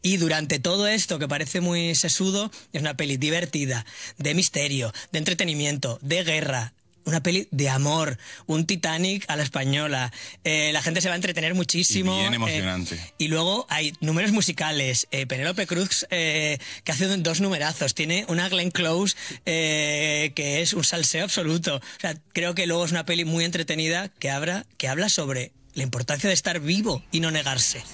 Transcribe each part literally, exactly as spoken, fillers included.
Y durante todo esto, que parece muy sesudo, es una peli divertida, de misterio, de entretenimiento, de guerra. Una peli de amor, un Titanic a la española. Eh, la gente se va a entretener muchísimo. Y bien emocionante. Eh, y luego hay números musicales. Eh, Penélope Cruz, eh, que hace dos numerazos. Tiene una Glenn Close, eh, que es un salseo absoluto. O sea, creo que luego es una peli muy entretenida que habla, que habla sobre la importancia de estar vivo y no negarse.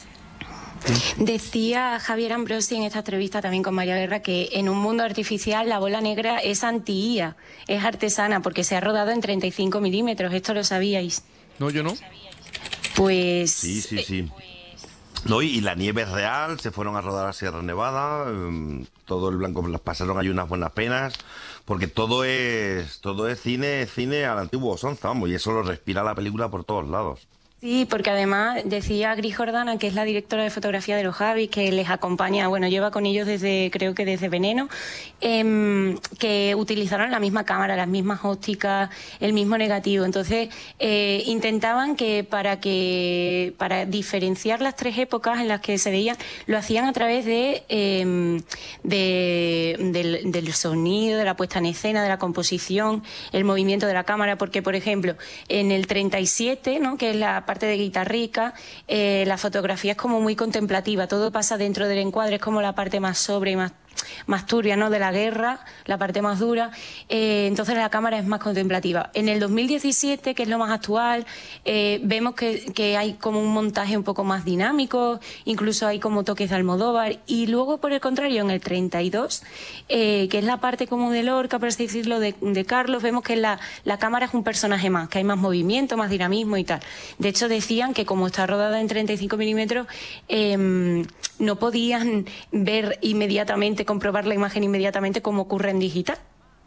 Decía Javier Ambrosi en esta entrevista también con María Guerra que en un mundo artificial la bola negra es anti-I A, es artesana porque se ha rodado en treinta y cinco milímetros. ¿Esto lo sabíais? No, yo no. Pues... Sí, sí, sí. No, y, y la nieve es real, se fueron a rodar a Sierra Nevada, um, todo el blanco las pasaron ahí unas buenas penas, porque todo es todo es cine, cine al antiguo usanza, vamos, y eso lo respira la película por todos lados. Sí, porque además decía Gris Jordana, que es la directora de fotografía de los Javis, que les acompaña, bueno, lleva con ellos desde, creo que desde Veneno, eh, que utilizaron la misma cámara, las mismas ópticas, el mismo negativo. Entonces, eh, intentaban que para que para diferenciar las tres épocas en las que se veían, lo hacían a través de, eh, de del, del sonido, de la puesta en escena, de la composición, el movimiento de la cámara, porque, por ejemplo, en el treinta y siete, ¿no?, que es la parte de guitarrica, eh, la fotografía es como muy contemplativa, todo pasa dentro del encuadre, es como la parte más sobria y más más turbia, ¿no?, de la guerra, la parte más dura, eh, entonces la cámara es más contemplativa. En el dos mil diecisiete, que es lo más actual, eh, vemos que, que hay como un montaje un poco más dinámico, incluso hay como toques de Almodóvar, y luego, por el contrario, en el treinta y dos, eh, que es la parte como de Lorca, por así decirlo, de, de Carlos, vemos que la, la cámara es un personaje más, que hay más movimiento, más dinamismo y tal. De hecho, decían que como está rodada en treinta y cinco milímetros, eh, no podían ver inmediatamente, comprobar la imagen inmediatamente como ocurre en digital.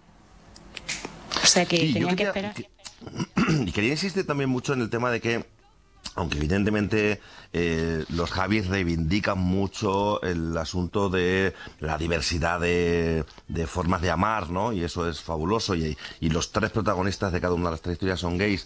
O sea que sí, tenían quería, que esperar. Que, y quería insistir también mucho en el tema de que, aunque evidentemente eh, los Javis reivindican mucho el asunto de la diversidad de, de formas de amar, ¿no? Y eso es fabuloso, y, y los tres protagonistas de cada una de las tres historias son gays.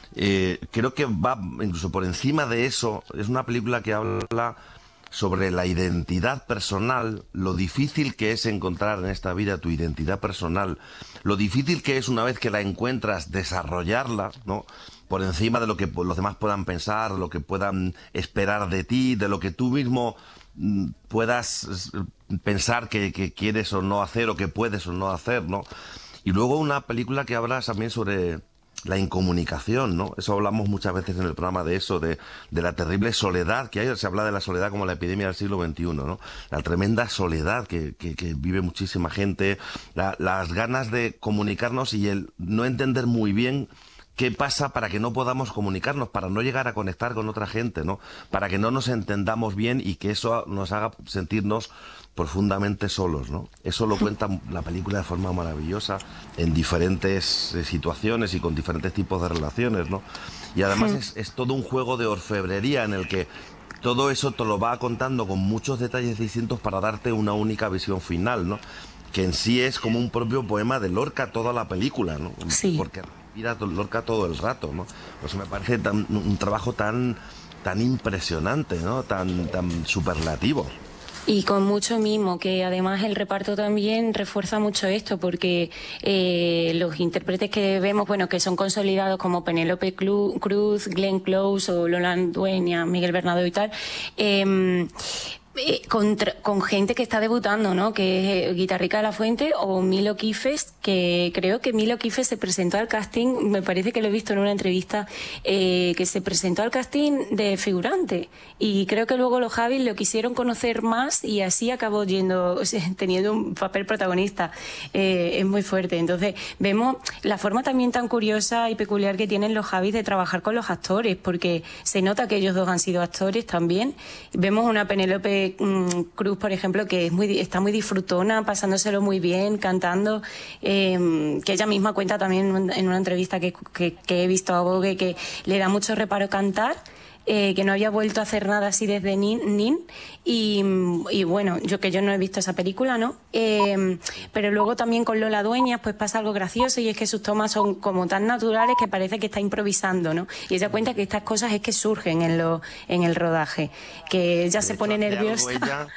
Eh, creo que va incluso por encima de eso. Es una película que habla sobre la identidad personal, lo difícil que es encontrar en esta vida tu identidad personal, lo difícil que es, una vez que la encuentras, desarrollarla, ¿no?, por encima de lo que los demás puedan pensar, lo que puedan esperar de ti, de lo que tú mismo mm, puedas pensar que, que quieres o no hacer, o que puedes o no hacer, ¿no? Y luego una película que habla también sobre la incomunicación, ¿no? Eso hablamos muchas veces en el programa, de eso, de, de la terrible soledad que hay. Se habla de la soledad como la epidemia del siglo veintiuno, ¿no? La tremenda soledad que, que, que vive muchísima gente, la, las ganas de comunicarnos y el no entender muy bien qué pasa para que no podamos comunicarnos, para no llegar a conectar con otra gente, ¿no? Para que no nos entendamos bien y que eso nos haga sentirnos profundamente solos, ¿no? Eso lo cuenta la película de forma maravillosa, en diferentes eh, situaciones y con diferentes tipos de relaciones, ¿no? Y además es, es todo un juego de orfebrería en el que todo eso te lo va contando con muchos detalles distintos para darte una única visión final, ¿no? Que en sí es como un propio poema de Lorca toda la película, ¿no? Sí. Porque respira Lorca todo el rato, ¿no? Pues me parece tan, un trabajo tan, tan impresionante, ¿no? Tan, tan superlativo. Y con mucho mimo, que además el reparto también refuerza mucho esto, porque eh, los intérpretes que vemos, bueno, que son consolidados como Penélope Cruz, Glenn Close o Lola Dueña, Miguel Bernardo y tal, eh, Eh, con, con gente que está debutando, ¿no?, que es eh, Guitarrica de la Fuente o Milo Kifes, que creo que Milo Kifes se presentó al casting, me parece que lo he visto en una entrevista, eh, que se presentó al casting de figurante, y creo que luego los Javis lo quisieron conocer más y así acabó yendo, o sea, teniendo un papel protagonista. Eh, es muy fuerte. Entonces vemos la forma también tan curiosa y peculiar que tienen los Javis de trabajar con los actores, porque se nota que ellos dos han sido actores también. Vemos una Penélope Cruz, por ejemplo, que es muy, está muy disfrutona, pasándoselo muy bien, cantando, eh, que ella misma cuenta también en una entrevista que, que, que he visto a Vogue, que le da mucho reparo cantar, eh, que no había vuelto a hacer nada así desde Nin, Nin y, y bueno, yo que yo no he visto esa película, ¿no? Eh, pero luego también con Lola Dueñas pues pasa algo gracioso, y es que sus tomas son como tan naturales que parece que está improvisando, ¿no? Y ella cuenta que estas cosas es que surgen en, lo, en el rodaje, que ella se pone nerviosa.